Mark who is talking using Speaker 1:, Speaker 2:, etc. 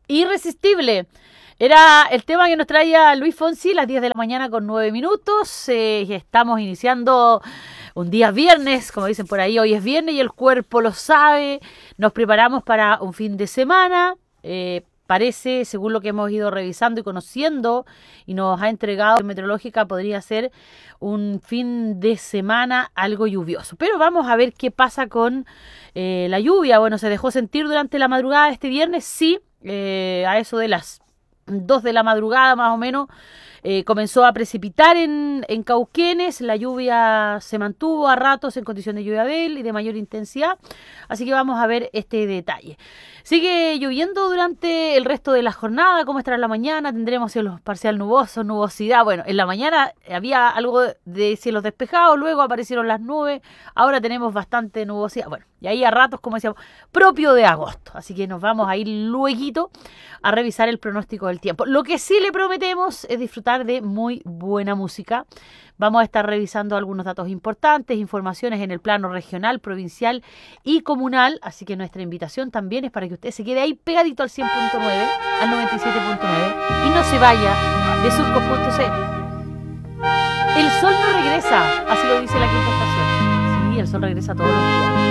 Speaker 1: Irresistible. Era el tema que nos traía Luis Fonsi, las 10 de la mañana con 9 minutos. Estamos iniciando un día viernes, como dicen por ahí, hoy es viernes y el cuerpo lo sabe. Nos preparamos para un fin de semana. Parece, según lo que hemos ido revisando y conociendo y nos ha entregado la meteorológica, podría ser un fin de semana algo lluvioso. Pero vamos a ver qué pasa con la lluvia. Bueno, se dejó sentir durante la madrugada de este viernes, sí, a eso de las 2 de la madrugada más o menos. Comenzó a precipitar en Cauquenes, la lluvia se mantuvo a ratos en condición de lluvia débil y de mayor intensidad, así que vamos a ver este detalle. Sigue lloviendo durante el resto de la jornada. ¿Cómo estará la mañana? Tendremos cielos parcial nubosos, nubosidad. Bueno, en la mañana había algo de cielos despejados, luego aparecieron las nubes, ahora tenemos bastante nubosidad. Bueno, y ahí a ratos, como decíamos, propio de agosto. Así que nos vamos a ir lueguito a revisar el pronóstico del tiempo. Lo que sí le prometemos es disfrutar de muy buena música. Vamos a estar revisando algunos datos importantes, informaciones en el plano regional, provincial y comunal. Así que nuestra invitación también es para que usted se quede ahí pegadito al 100.9, al 97.9 y no se vaya de surcos.cl. El sol no regresa, así lo dice la quinta estación. Sí, el sol regresa todos los días.